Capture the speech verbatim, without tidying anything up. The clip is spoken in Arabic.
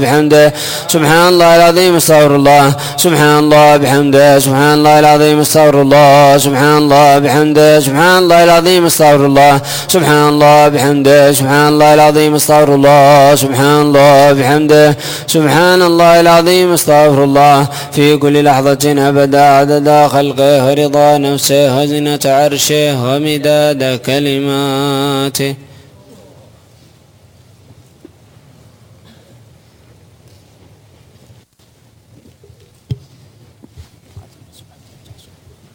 بحمده سبحان الله العظيم استغفر الله سبحان الله بحمده سبحان الله العظيم استغفر الله سبحان الله بحمده سبحان الله العظيم استغفر الله سبحان الله بحمده سبحان الله العظيم استغفر الله سبحان الله بحمده سبحان الله العظيم استغفر الله في كل لحظة أبدا عدد خلقه ورضا نفسه وزنة عرشه ومداد كلماته.